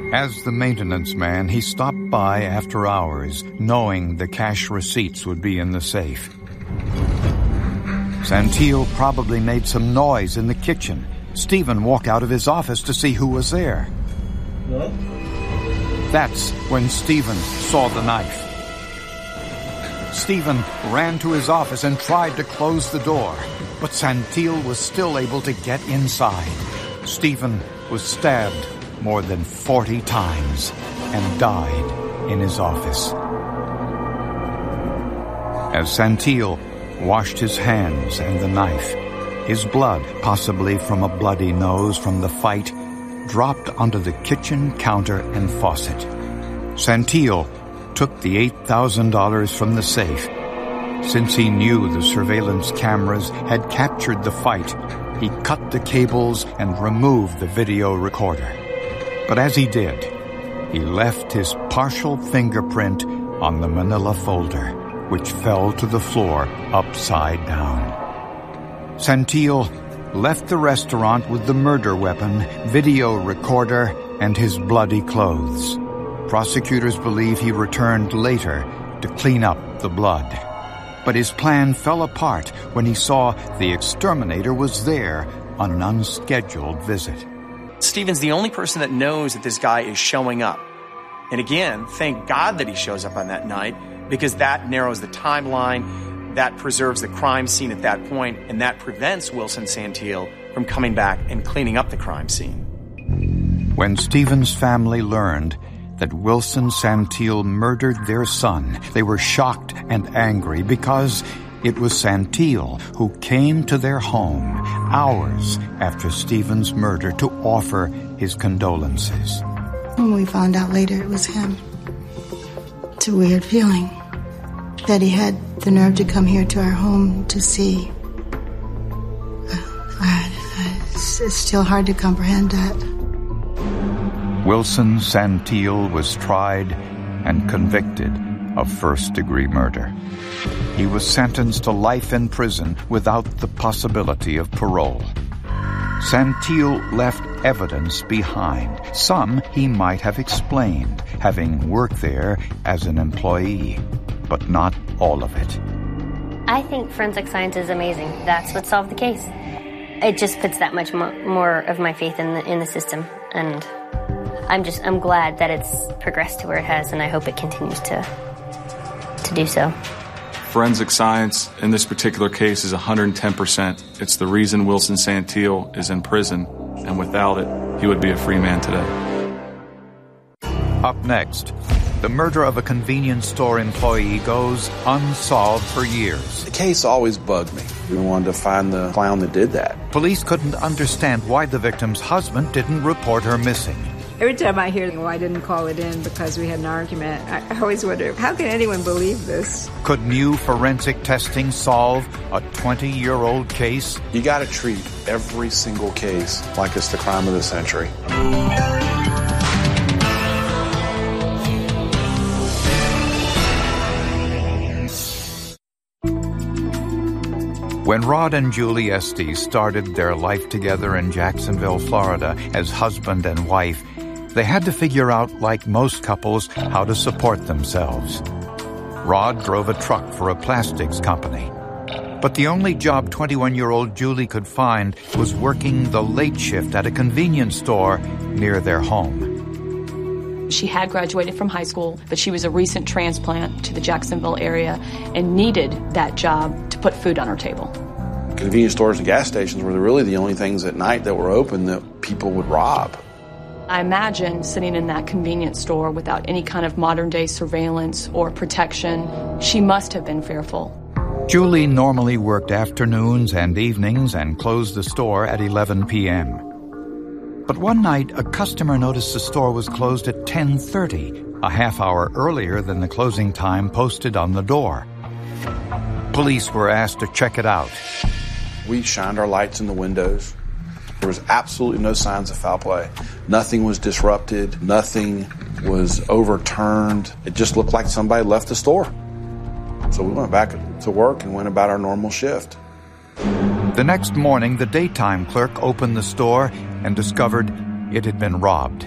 As the maintenance man, he stopped by after hours, knowing the cash receipts would be in the safe. Santil probably made some noise in the kitchen. Stephen walked out of his office to see who was there. No? That's when Stephen saw the knife. Stephen ran to his office and tried to close the door, but Santil was still able to get inside. Stephen was stabbed more than 40 times and died in his office. As Santil washed his hands and the knife, his blood, possibly from a bloody nose from the fight, dropped onto the kitchen counter and faucet. Santil took the $8,000 from the safe. Since he knew the surveillance cameras had captured the fight, he cut the cables and removed the video recorder. But as he did, he left his partial fingerprint on the manila folder, which fell to the floor upside down. Santil left the restaurant with the murder weapon, video recorder, and his bloody clothes. Prosecutors believe he returned later to clean up the blood. But his plan fell apart when he saw the exterminator was there on an unscheduled visit. Stephen's the only person that knows that this guy is showing up. And again, thank God that he shows up on that night, because that narrows the timeline, that preserves the crime scene at that point, and that prevents Wilson Santil from coming back and cleaning up the crime scene. When Stephen's family learned that Wilson Santil murdered their son, they were shocked and angry because it was Santil who came to their home hours after Stephen's murder to offer his condolences. When we found out later it was him, it's a weird feeling that he had the nerve to come here to our home to see. It's still hard to comprehend that. Wilson Santil was tried and convicted of first-degree murder. He was sentenced to life in prison without the possibility of parole. Santil left evidence behind. Some he might have explained, having worked there as an employee, but not all of it. I think forensic science is amazing. That's what solved the case. It just puts that much more of my faith in the system, and I'm glad that it's progressed to where it has, and I hope it continues to do so. Forensic science in this particular case is 110%. It's the reason Wilson Santil is in prison, and without it, he would be a free man today. Up next, the murder of a convenience store employee goes unsolved for years. The case always bugged me. We wanted to find the clown that did that. Police couldn't understand why the victim's husband didn't report her missing. Every time I hear, I didn't call it in because we had an argument, I always wonder, how can anyone believe this? Could new forensic testing solve a 20-year-old case? You got to treat every single case like it's the crime of the century. When Rod and Julie Estes started their life together in Jacksonville, Florida, as husband and wife, they had to figure out, like most couples, how to support themselves. Rod drove a truck for a plastics company. But the only job 21-year-old Julie could find was working the late shift at a convenience store near their home. She had graduated from high school, but she was a recent transplant to the Jacksonville area and needed that job to put food on her table. Convenience stores and gas stations were really the only things at night that were open that people would rob. I imagine sitting in that convenience store without any kind of modern-day surveillance or protection. She must have been fearful. Julie normally worked afternoons and evenings and closed the store at 11 p.m. But one night, a customer noticed the store was closed at 10:30, a half hour earlier than the closing time posted on the door. Police were asked to check it out. We shined our lights in the windows. There was absolutely no signs of foul play. Nothing was disrupted. Nothing was overturned. It just looked like somebody left the store. So we went back to work and went about our normal shift. The next morning, the daytime clerk opened the store and discovered it had been robbed.